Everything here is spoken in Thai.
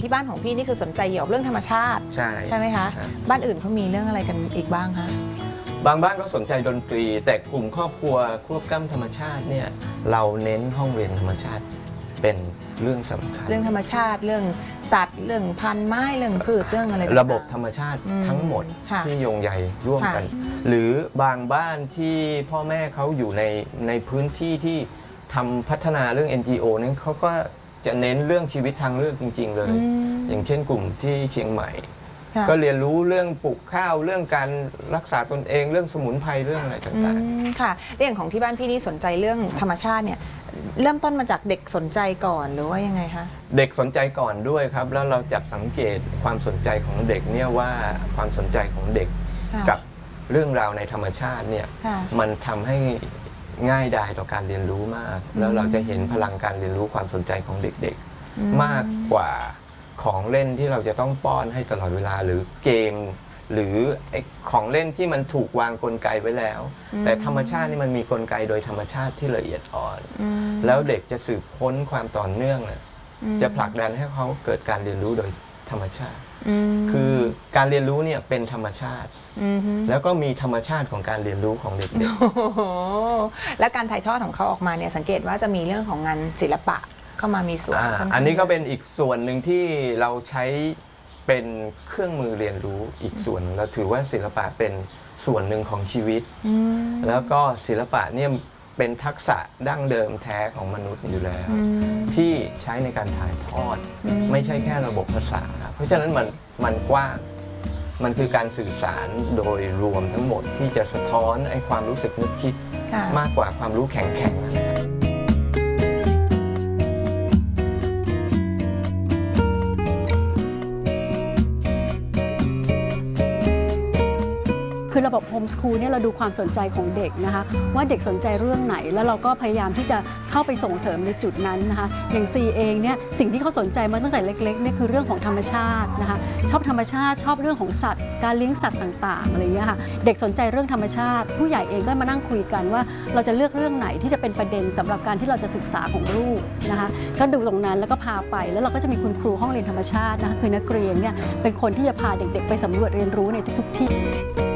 ที่บ้านของพี่นี่คือสนใจเกี่ยวกับเรื่องธรรมชาติใช่ไหมคะบ้านอื่นเขามีเรื่องอะไรกันอีกบ้างคะบางบ้านก็สนใจดนตรีแต่กลุ่มครอบครัวควบกล้ำธรรมชาติเนี่ยเราเน้นห้องเรียนธรรมชาติเป็นเรื่องสำคัญเรื่องธรรมชาติเรื่องสัตว์เรื่องพันธุ์ไม้เรื่องพืชเรื่องอะไรระบบธรรมชาติทั้งหมดที่โยงใยร่วมกันหรือบางบ้านที่พ่อแม่เขาอยู่ในพื้นที่ที่ทำพัฒนาเรื่อง NGO นั้นเขาก็จะเน้นเรื่องชีวิตทางเลือกจริงๆเลยอย่างเช่นกลุ่มที่เชียงใหม่ก็เรียนรู้เรื่องปลูกข้าวเรื่องการรักษาตนเองเรื่องสมุนไพรเรื่องอะไรต่างๆค่ะเรื่องของที่บ้านพี่นี่สนใจเรื่องธรรมชาติเนี่ยเริ่มต้นมาจากเด็กสนใจก่อนหรือว่ายังไงคะเด็กสนใจก่อนด้วยครับแล้วเราจับสังเกตความสนใจของเด็กเนี่ยว่าความสนใจของเด็กกับเรื่องราวในธรรมชาติเนี่ยมันทำให้ง่ายดายต่อการเรียนรู้มากแล้วเราจะเห็นพลังการเรียนรู้ความสนใจของเด็กๆมากกว่าของเล่นที่เราจะต้องป้อนให้ตลอดเวลาหรือเกมหรือของเล่นที่มันถูกวางกลไกไว้แล้วแต่ธรรมชาตินี่มันมีกลไกโดยธรรมชาติที่ละเอียดอ่อนแล้วเด็กจะสืบค้นความต่อเนื่องจะผลักดันให้เขาเกิดการเรียนรู้โดยธรรมชาติคือการเรียนรู้เนี่ยเป็นธรรมชาติแล้วก็มีธรรมชาติของการเรียนรู้ของเด็กและการถ่ายทอดของเขาออกมาเนี่ยสังเกตว่าจะมีเรื่องของงานศิลปะเข้ามามีส่วนอันนี้ก็เป็นอีกส่วนหนึ่งที่เราใช้เป็นเครื่องมือเรียนรู้อีกส่วนเราถือว่าศิลปะเป็นส่วนหนึ่งของชีวิตแล้วก็ศิลปะเนี่ยเป็นทักษะดั้งเดิมแท้ของมนุษย์อยู่แล้วที่ใช้ในการถ่ายทอดไม่ใช่แค่ระบบภาษาเพราะฉะนั้นมันกว้างมันคือการสื่อสารโดยรวมทั้งหมดที่จะสะท้อนไอ้ความรู้สึกนึกคิดมากกว่าความรู้แข็งๆคือระบบโฮมสคูลเนี่ยเราดูความสนใจของเด็กนะคะว่าเด็กสนใจเรื่องไหนแล้วเราก็พยายามที่จะเข้าไปส่งเสริมในจุดนั้นนะคะอย่างซีเองเนี่ยสิ่งที่เขาสนใจมาตั้งแต่เล็กๆเนี่ยคือเรื่องของธรรมชาตินะคะชอบธรรมชาติชอบเรื่องของสัตว์การเลี้ยงสัตว์ต่างๆอะไรอย่างเงี้ยค่ะเด็กสนใจเรื่องธรรมชาติผู้ใหญ่เองก็มานั่งคุยกันว่าเราจะเลือกเรื่องไหนที่จะเป็นประเด็นสำหรับการที่เราจะศึกษาของลูกนะคะก็ดูตรงนั้นแล้วก็พาไปแล้วเราก็จะมีคุณครูห้องเรียนธรรมชาตินะคะคือนักเรียนเนี่ยเป็นคนที่จะพาเด็กๆไปสำรวจเรียนรู้ในทุกๆที่